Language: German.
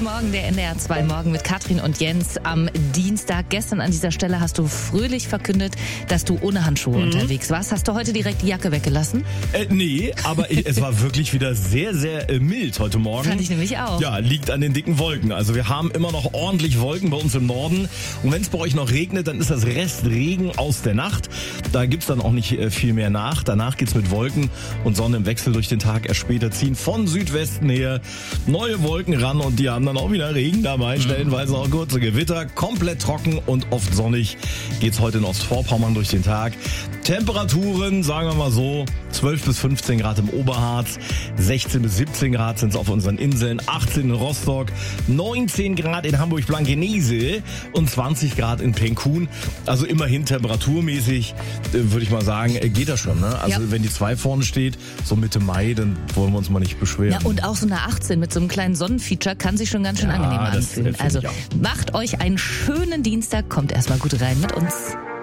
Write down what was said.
Morgen, der NDR 2 Morgen mit Katrin und Jens am Dienstag. Gestern an dieser Stelle hast du fröhlich verkündet, dass du ohne Handschuhe unterwegs warst. Hast du heute direkt die Jacke weggelassen? Nee, aber es war wirklich wieder sehr, sehr mild heute Morgen. Fand ich nämlich auch. Ja, liegt an den dicken Wolken. Also wir haben immer noch ordentlich Wolken bei uns im Norden. Und wenn es bei euch noch regnet, dann ist das Restregen aus der Nacht. Da gibt's dann auch nicht viel mehr nach. Danach geht's mit Wolken und Sonne im Wechsel durch den Tag. Erst später ziehen von Südwesten her neue Wolken ran und die haben dann auch wieder Regen dabei. Stellenweise auch kurze Gewitter. Komplett trocken und oft sonnig geht's heute in Ostvorpommern durch den Tag. Temperaturen, sagen wir mal so, 12 bis 15 Grad im Oberharz, 16 bis 17 Grad sind es auf unseren Inseln, 18 in Rostock, 19 Grad in Hamburg-Blankenese und 20 Grad in Penkun. Also immerhin temperaturmäßig, würde ich mal sagen, geht das schon. Ne? Also wenn die 2 vorne steht, so Mitte Mai, dann wollen wir uns mal nicht beschweren. Ja, und auch so eine 18 mit so einem kleinen Sonnenfeature kann sich schon ganz schön angenehm anfühlen. Also macht euch einen schönen Dienstag, kommt erstmal gut rein mit uns.